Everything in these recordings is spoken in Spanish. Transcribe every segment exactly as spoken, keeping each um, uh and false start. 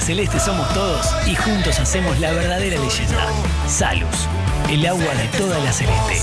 celeste somos todos y juntos hacemos la verdadera leyenda. Salus, el agua de toda la celeste.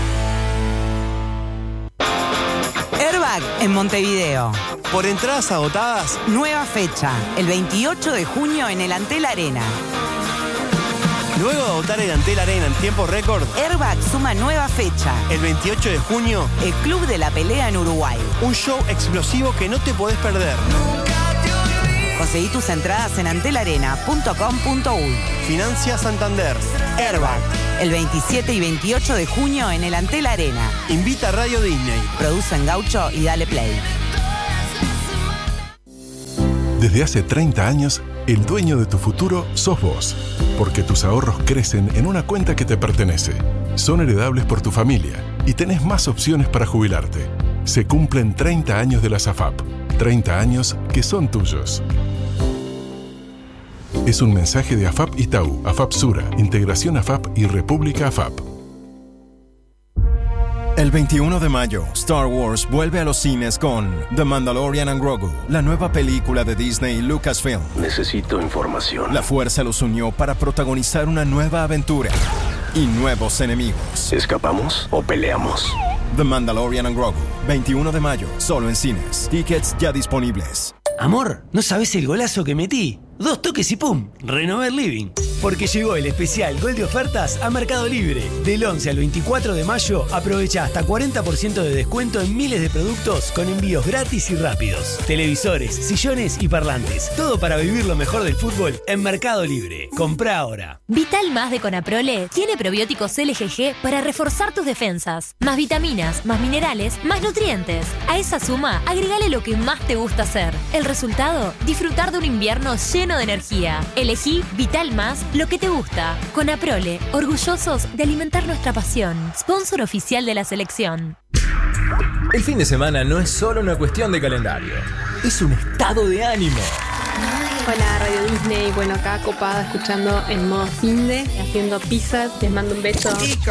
Airbag en Montevideo. Por entradas agotadas. Nueva fecha, el veintiocho de junio en el Antel Arena. Luego de agotar el Antel Arena en tiempo récord, Airbag suma nueva fecha. El veintiocho de junio, el Club de la Pelea en Uruguay. Un show explosivo que no te podés perder. Conseguí tus entradas en antelarena punto com punto uy. Financia Santander. Airbag, el veintisiete y veintiocho de junio en el Antel Arena. Invita a Radio Disney. Produce en Gaucho y dale play. Desde hace treinta años, el dueño de tu futuro sos vos. Porque tus ahorros crecen en una cuenta que te pertenece. Son heredables por tu familia y tenés más opciones para jubilarte. Se cumplen treinta años de la SAFAP. treinta años que son tuyos. Es un mensaje de AFAP Itaú, AFAP Sura, Integración AFAP y República AFAP. El veintiuno de mayo, Star Wars vuelve a los cines con The Mandalorian and Grogu, la nueva película de Disney y Lucasfilm. Necesito información. La fuerza los unió para protagonizar una nueva aventura y nuevos enemigos. ¿Escapamos o peleamos? The Mandalorian and Grogu, veintiuno de mayo, solo en cines. Tickets ya disponibles. Amor, ¿no sabés el golazo que metí? Dos toques y ¡pum! Renové el living. Porque llegó el especial Gol de Ofertas a Mercado Libre. Del once al veinticuatro de mayo, aprovecha hasta cuarenta por ciento de descuento en miles de productos con envíos gratis y rápidos. Televisores, sillones y parlantes. Todo para vivir lo mejor del fútbol en Mercado Libre. Comprá ahora. Vital Más de Conaprole tiene probióticos L G G para reforzar tus defensas. Más vitaminas, más minerales, más nutrientes. A esa suma, agregale lo que más te gusta hacer. El resultado, disfrutar de un invierno lleno de energía. Elegí Vital Más, lo que te gusta. Conaprole, orgullosos de alimentar nuestra pasión. Sponsor oficial de la selección. El fin de semana no es solo una cuestión de calendario, es un estado de ánimo. Hola Radio Disney, bueno acá copada escuchando en modo finde, haciendo pizzas, les mando un beso.